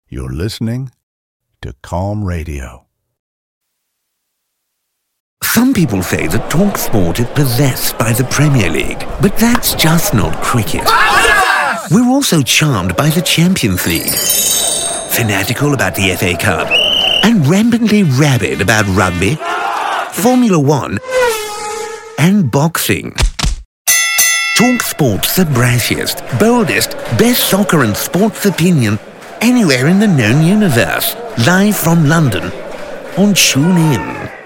You're listening to Calm Radio. Some people say that TalkSport is possessed by the Premier League, but that's just not cricket. We're also charmed by the Champions League, fanatical about the FA Cup, and rampantly rabid about rugby, Formula One, and boxing. TalkSport's the brashiest, boldest, best soccer and sports opinion anywhere in the known universe. Live from London on TuneIn.